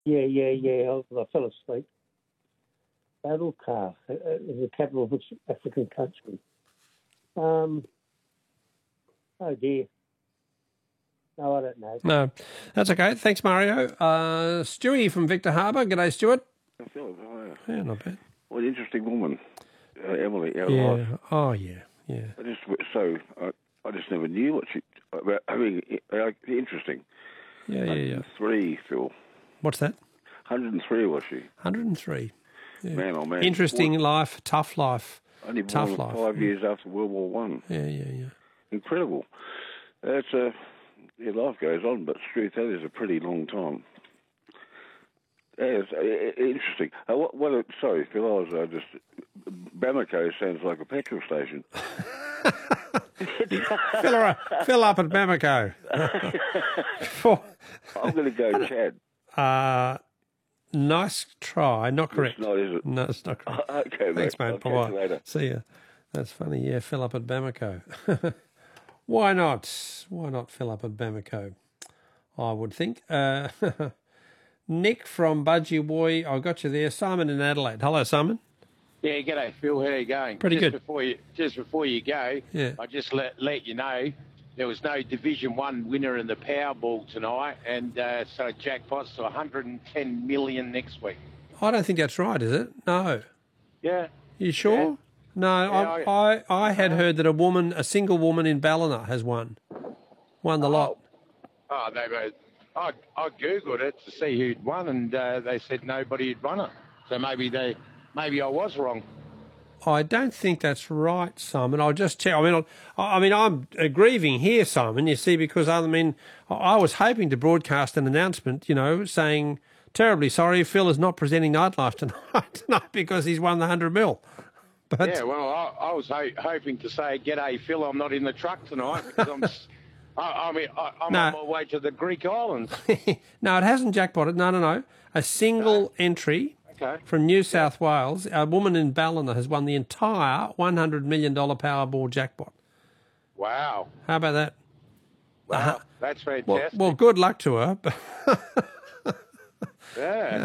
Yeah. I fell asleep. Battle is the capital of which African country? Oh dear. No, I don't know. No, that's okay. Thanks, Mario. Stewie from Victor Harbour. G'day, Stuart. Philip, how are you? Yeah, not bad. What an interesting woman, Emily, our Yeah. life. Oh, yeah. I just never knew what she. Interesting. Yeah. 103, Phil. What's that? 103 was she? 103. Yeah. Man, oh man. Interesting life, tough life. Only tough born life. 5 years after World War One. Yeah. Incredible. Life goes on, but truth, that is a pretty long time. Yeah, it's interesting. Sorry, Phil, I was just... Bamako sounds like a petrol station. Fill up at Bamako. I'm going to go Chad. Nice try. Not correct. It's not, is it? No, it's not correct. Okay, thanks, mate. I'll catch you later. See ya. That's funny. Yeah, fill up at Bamako. Why not? Why not fill up at Bamako? I would think. Nick from Budgie Boy, I got you there. Simon in Adelaide. Hello, Simon. Yeah, g'day, Phil. How are you going? Pretty good. Just before you go, yeah. I just let you know there was no Division 1 winner in the Powerball tonight, and so jackpot's to 110 million next week. I don't think that's right, is it? No. Yeah. You sure? Yeah. No, yeah, I had heard that a single woman in Ballina has won the lot. Oh, I googled it to see who'd won, and they said nobody had won it. So maybe I was wrong. I don't think that's right, Simon. I'll just check. I'm grieving here, Simon. You see, because I was hoping to broadcast an announcement, saying terribly sorry, Phil is not presenting Nightlife tonight because he's won the 100 mil. But yeah, well, I was hoping to say, "G'day, Phil. I'm not in the truck tonight because I'm on my way to the Greek islands." No, it hasn't jackpotted. No. A single entry. Okay. From New South Wales, a woman in Ballina has won the entire $100 million Powerball jackpot. Wow. How about that? Wow, that's fantastic. Well, good luck to her. Yeah.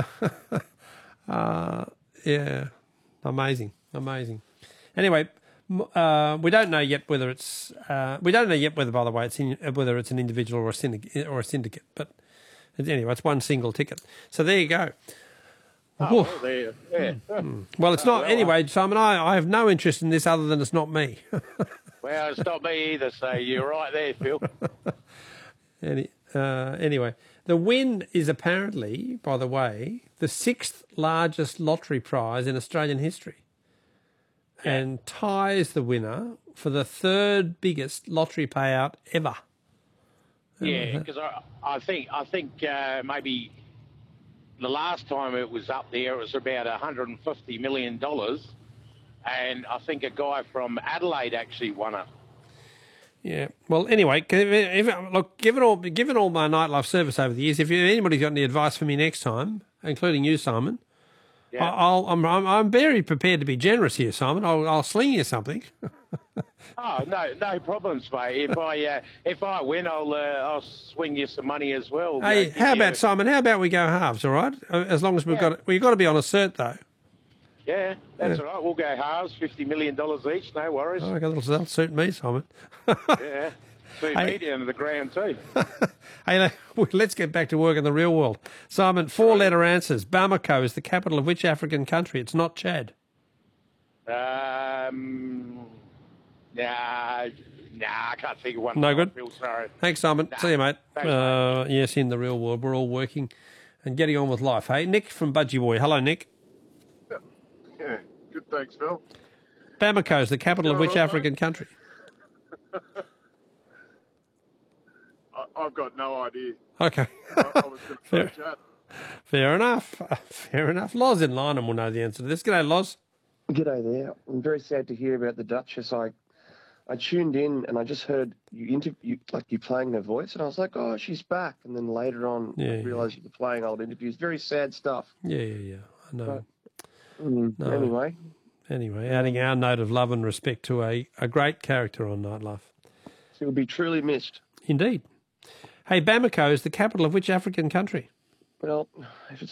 Yeah. Amazing. Anyway, we don't know yet whether it's... we don't know yet whether, by the way, whether it's an individual or a syndicate. But anyway, it's one single ticket. So there you go. Oh, there. Yeah. Well, it's not. Anyway, Simon, I have no interest in this other than it's not me. Well, it's not me either, so you're right there, Phil. Anyway, the win is apparently, by the way, the 6th largest lottery prize in Australian history, and ties the winner for the 3rd biggest lottery payout ever. Yeah, because I think maybe the last time it was up there, it was about $150 million, and I think a guy from Adelaide actually won it. Yeah. Well, anyway, given all my nightlife service over the years, if anybody's got any advice for me next time, including you, Simon, yeah. I'm very prepared to be generous here, Simon. I'll sling you something. Oh, no problems, mate. If I win, I'll swing you some money as well. Hey, Simon? How about we go halves? All right, as long as we've got to be on a cert though. Yeah, that's all right. We'll go halves, $50 million each. No worries. Oh, okay, that'll suit me, Simon. Yeah, suit me down to the ground too. Hey, let's get back to work in the real world, Simon. 4-letter answers. Bamako is the capital of which African country? It's not Chad. Nah, I can't think of one. No good? Sorry. Thanks, Simon. Nah. See you, mate. Thanks, mate. Yes, in the real world, we're all working and getting on with life. Hey, Nick from Budgie Boy. Hello, Nick. Yeah, good, thanks, Phil. Bamako is the capital of which African country? I've got no idea. Okay. I was going to say Chad. Fair enough. Fair enough. Loz in Lynham will know the answer to this. G'day, Loz. G'day there. I'm very sad to hear about the Duchess. I tuned in and I just heard you playing her voice, and I was like, oh, she's back. And then later on, I realised you were playing old interviews. Very sad stuff. Yeah. I know. No. Anyway, adding our note of love and respect to a great character on Nightlife. She will be truly missed. Indeed. Hey, Bamako is the capital of which African country? Well, if it's